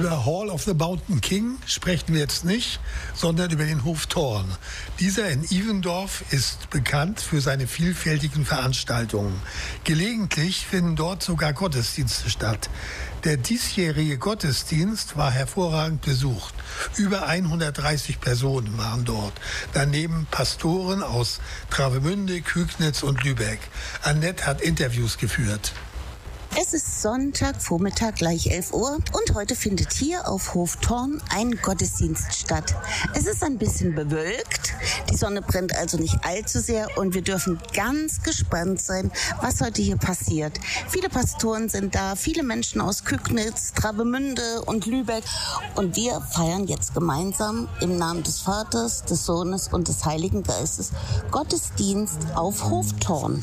Über Hall of the Mountain King sprechen wir jetzt nicht, sondern über den Hof Thorn. Dieser in Ivendorf ist bekannt für seine vielfältigen Veranstaltungen. Gelegentlich finden dort sogar Gottesdienste statt. Der diesjährige Gottesdienst war hervorragend besucht. Über 130 Personen waren dort. Daneben Pastoren aus Travemünde, Kügnitz und Lübeck. Annette hat Interviews geführt. Es ist Sonntagvormittag, gleich 11 Uhr und heute findet hier auf Hof Thorn ein Gottesdienst statt. Es ist ein bisschen bewölkt, die Sonne brennt also nicht allzu sehr und wir dürfen ganz gespannt sein, was heute hier passiert. Viele Pastoren sind da, viele Menschen aus Kügnitz, Travemünde und Lübeck und wir feiern jetzt gemeinsam im Namen des Vaters, des Sohnes und des Heiligen Geistes Gottesdienst auf Hof Thorn.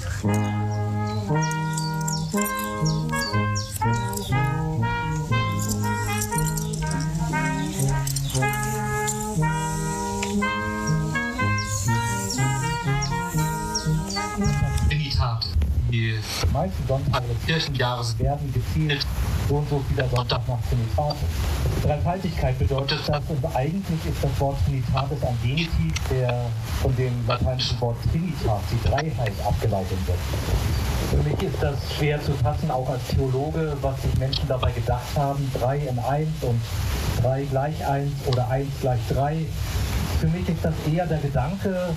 Die meisten Sonntage des Kirchenjahres werden gezielt so und so vieler Sonntag nach Trinitatis. Dreifaltigkeit bedeutet das, und eigentlich ist das Wort Trinitatis ein Genitiv, der von dem lateinischen Wort Trinitas, die Dreiheit, abgeleitet wird. Für mich ist das schwer zu fassen, auch als Theologe, was sich Menschen dabei gedacht haben, 3 in 1 und 3 gleich 1 oder 1 gleich 3. Für mich ist das eher der Gedanke,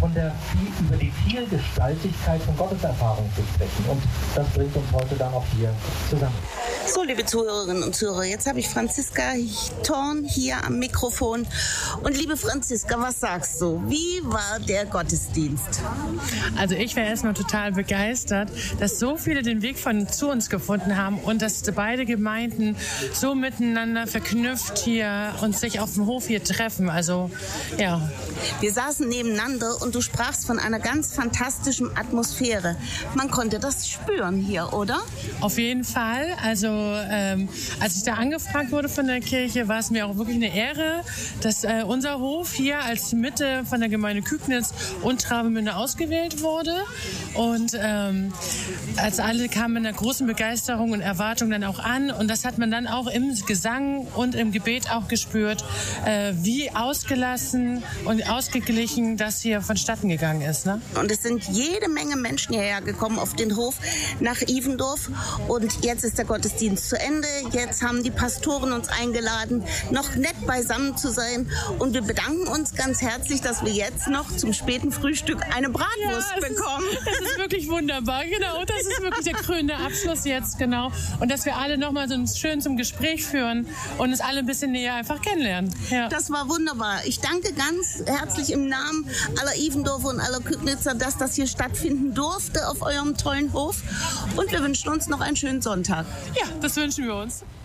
über die Vielgestaltigkeit von Gotteserfahrung zu sprechen. Und das bringt uns heute dann auch hier zusammen. So, liebe Zuhörerinnen und Zuhörer, jetzt habe ich Franziska Thorn hier am Mikrofon. Und liebe Franziska, was sagst du? Wie war der Gottesdienst? Also ich war erstmal total begeistert, dass so viele den Weg zu uns gefunden haben und dass beide Gemeinden so miteinander verknüpft hier und sich auf dem Hof hier treffen. Also, ja. Wir saßen nebeneinander und du sprachst von einer ganz fantastischen Atmosphäre. Man konnte das spüren hier, oder? Auf jeden Fall. Also als ich da angefragt wurde von der Kirche, war es mir auch wirklich eine Ehre, dass unser Hof hier als Mitte von der Gemeinde Kügnitz und Travemünde ausgewählt wurde. Und als alle kamen in einer großen Begeisterung und Erwartung dann auch an. Und das hat man dann auch im Gesang und im Gebet auch gespürt, wie ausgelassen und ausgeglichen das hier vonstatten gegangen ist. Ne? Und es sind jede Menge Menschen hierher gekommen auf den Hof nach Ivendorf. Und jetzt ist der Gottesdienst zu Ende. Jetzt haben die Pastoren uns eingeladen, noch nett beisammen zu sein. Und wir bedanken uns ganz herzlich, dass wir jetzt noch zum späten Frühstück eine Bratwurst bekommen. Das ist wirklich wunderbar, genau. Das ist wirklich der krönende Abschluss jetzt, genau. Und dass wir alle nochmal so schön zum Gespräch führen und uns alle ein bisschen näher einfach kennenlernen. Ja. Das war wunderbar. Ich danke ganz herzlich im Namen aller Ivendorfer und aller Kügnitzer, dass das hier stattfinden durfte auf eurem tollen Hof. Und wir wünschen uns noch einen schönen Sonntag. Ja, das wünschen wir uns.